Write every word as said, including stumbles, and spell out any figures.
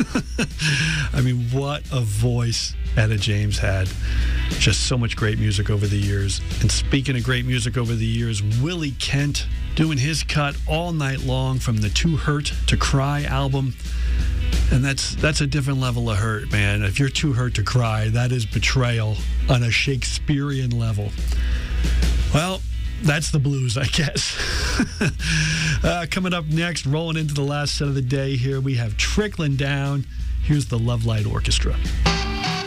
I mean, what a voice Etta James had. Just so much great music over the years. And speaking of great music over the years, Willie Kent doing his cut all night long from the Too Hurt to Cry album. And that's that's a different level of hurt, man. If you're too hurt to cry, that is betrayal on a Shakespearean level. Well, that's the blues, I guess. uh, coming up next, rolling into the last set of the day here, we have Trickling Down. Here's the Love Light Orchestra.